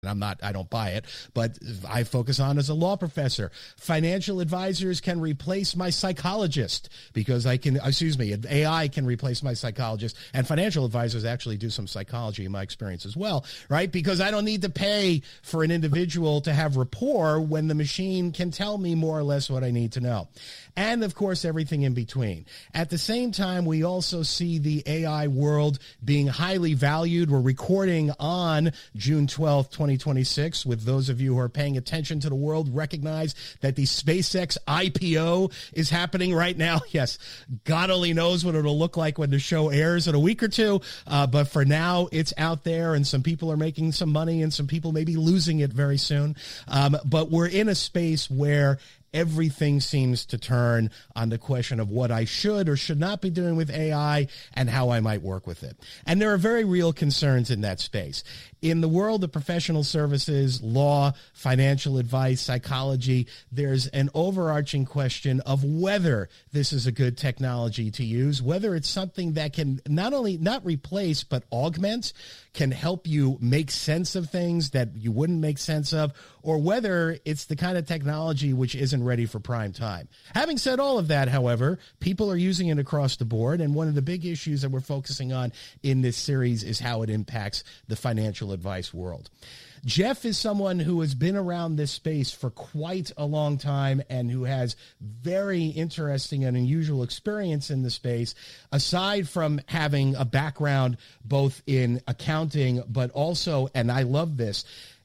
I don't buy it, but I focus on as a law professor. Financial advisors can replace my psychologist because AI can replace my psychologist, and financial advisors actually do some psychology in my experience as well, right? Because I don't need to pay for an individual to have rapport when the machine can tell me more or less what I need to know. And of course, everything in between. At the same time, we also see the AI world being highly valued. We're recording on June 12th, 2026. With those of you who are paying attention to the world, recognize that the SpaceX IPO is happening right now. Yes, God only knows what it'll look like when the show airs in a week or two. But for now, it's out there, and some people are making some money, and some people may be losing it very soon. But we're in a space where everything seems to turn on the question of what I should or should not be doing with AI and how I might work with it. And there are very real concerns in that space. In the world of professional services, law, financial advice, psychology, there's an overarching question of whether this is a good technology to use, whether it's something that can not replace, but augment, can help you make sense of things that you wouldn't make sense of, or whether it's the kind of technology which isn't ready for prime time. Having said all of that, however, people are using it across the board, and one of the big issues that we're focusing on in this series is how it impacts the financial advice world. Jeff is someone who has been around this space for quite a long time and who has very interesting and unusual experience in the space, aside from having a background both in accounting, but also, and I love this,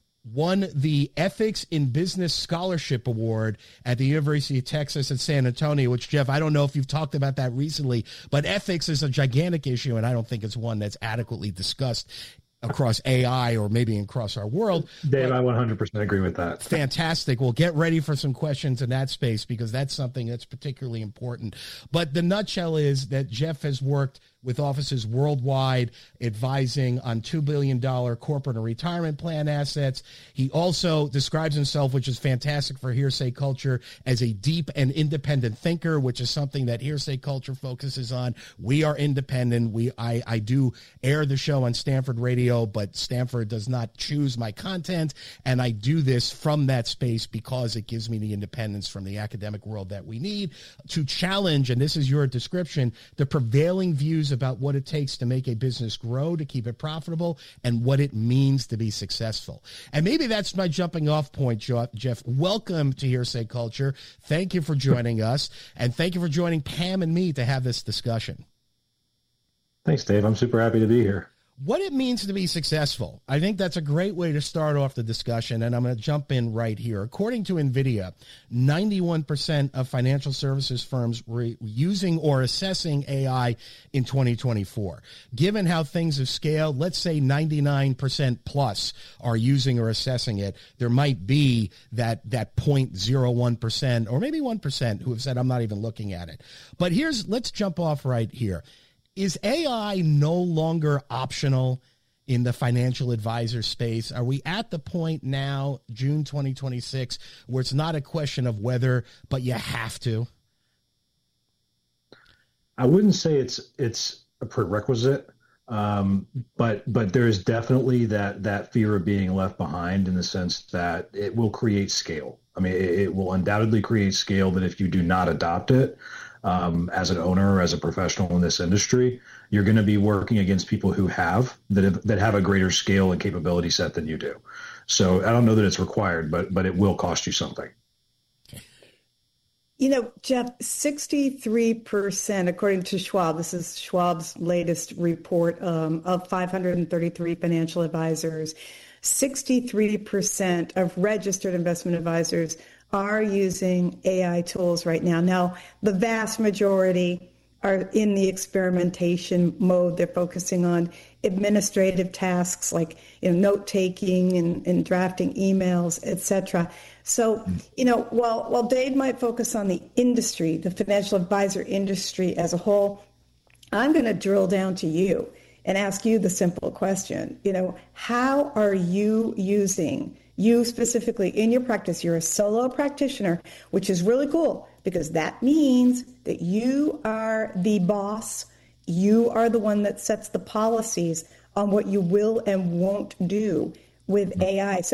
won the Ethics in Business Scholarship Award at the University of Texas at San Antonio, which, Jeff, I don't know if you've talked about that recently, but ethics is a gigantic issue, and I don't think it's one that's adequately discussed across AI or maybe across our world. Dave, I 100% agree with that. Fantastic. Well, get ready for some questions in that space because that's something that's particularly important. But the nutshell is that Jeff has worked with offices worldwide, advising on $2 billion corporate and retirement plan assets. He also describes himself, which is fantastic for Hearsay Culture, as a deep and independent thinker, which is something that Hearsay Culture focuses on. We are independent. I do air the show on Stanford Radio, but Stanford does not choose my content, and I do this from that space because it gives me the independence from the academic world that we need to challenge, and this is your description, the prevailing views about what it takes to make a business grow, to keep it profitable, and what it means to be successful. And maybe that's my jumping off point, Jeff. Welcome to Hearsay Culture. Thank you for joining us, and thank you for joining Pam and me to have this discussion. Thanks, Dave. I'm super happy to be here. What it means to be successful. I think that's a great way to start off the discussion, and I'm going to jump in right here. According to NVIDIA, 91% of financial services firms were using or assessing AI in 2024. Given how things have scaled, let's say 99% plus are using or assessing it. There might be that 0.01% or maybe 1% who have said, I'm not even looking at it. But let's jump off right here. Is AI no longer optional in the financial advisor space? Are we at the point now, June 2026, where it's not a question of whether, but you have to? I wouldn't say it's a prerequisite, but there's definitely that fear of being left behind in the sense that it will create scale. I mean, it will undoubtedly create scale that if you do not adopt it, as an owner or as a professional in this industry, you're going to be working against people who have a greater scale and capability set than you do. So I don't know that it's required, but it will cost you something. You know, Jeff, 63%, according to Schwab, this is Schwab's latest report of 533 financial advisors, 63% of registered investment advisors are using AI tools right now. Now, the vast majority are in the experimentation mode. They're focusing on administrative tasks like note taking and drafting emails, etc. So, while Dave might focus on the industry, the financial advisor industry as a whole, I'm going to drill down to you and ask you the simple question. How are you using, you specifically in your practice? You're a solo practitioner, which is really cool because that means that you are the boss. You are the one that sets the policies on what you will and won't do with AI. So